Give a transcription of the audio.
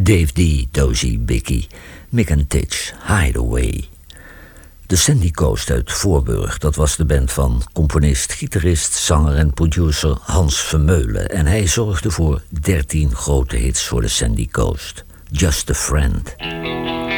Dave D, Dozy, Bicky, Mick and Titch, Hideaway. De Sandy Coast uit Voorburg, dat was de band van componist, gitarist, zanger en producer Hans Vermeulen. En hij zorgde voor 13 grote hits voor de Sandy Coast. Just a Friend.